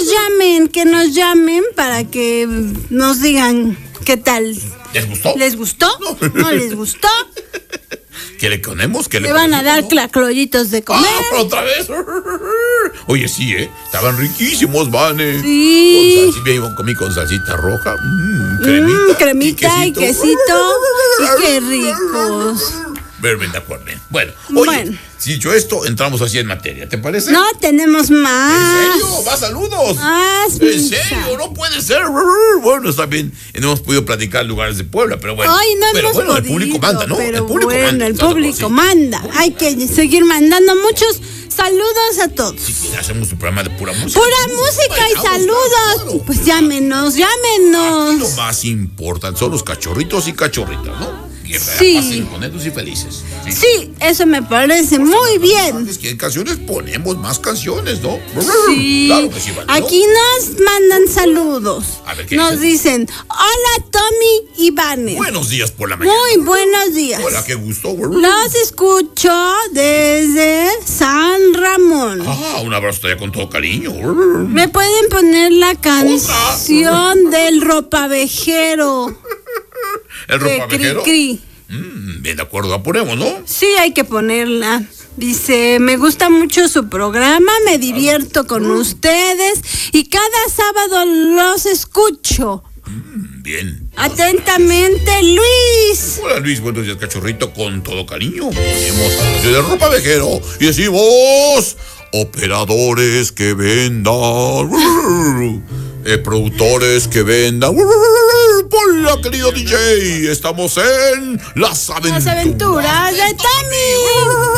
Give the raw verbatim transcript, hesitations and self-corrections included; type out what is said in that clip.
llamen, que nos llamen para que nos digan qué tal. ¿Les gustó? ¿Les gustó? ¿No, ¿No les gustó? ¿Qué le ponemos? ¿Qué le, le van ponemos? a dar claclollitos de comer. ¡Ah, otra vez! Oye, sí, ¿eh? Estaban riquísimos, Vane. Sí. Con salsita, yo comí con salsita roja. Mmm, cremita. Mm, cremita y quesito. Y, quesito, y qué ricos. Verben de acuerdo. Bueno, oye, bueno. dicho esto, entramos así en materia, ¿te parece? No, tenemos más. ¿En serio? ¿Más saludos? Más, ¿En misa. serio? No puede ser. Bueno, está bien. No hemos podido platicar lugares de Puebla, pero bueno. Ay, no pero hemos bueno, podido, el público manda, ¿no? Pero el público bueno, manda. el público manda. Hay que seguir mandando muchos saludos a todos. Si hacemos un programa de pura música. Pura música y saludos. Claro. Pues llámenos, llámenos. Aquí lo más importante son los cachorritos y cachorritas, ¿no? Que sí. pasen contentos y felices. Sí, sí, eso me parece muy bien. Es que en canciones ponemos más canciones, ¿no? Sí. Claro que sí, vale, ¿no? Aquí nos mandan saludos. A ver, ¿qué nos dicen? dicen, hola Tommy y Vane. Buenos días por la mañana. Muy buenos días. Hola, qué gusto. Los escucho desde San Ramón. Ah, un abrazo todavía con todo cariño. ¿Me pueden poner la canción ¿Otra? del ropavejero? ¿El ropavejero? Cri, cri. Mm, bien, de acuerdo, la ponemos, ¿no? Sí, hay que ponerla. Dice, me gusta mucho su programa, me divierto con ustedes y cada sábado los escucho. Mm, bien. Atentamente, Luis. Hola, Luis, buenos días, cachorrito, con todo cariño. Ponemos de ropavejero y decimos, operadores que vendan, eh, productores que vendan. Hola, querido D J, estamos en Las Aventuras, Las Aventuras de Tommy.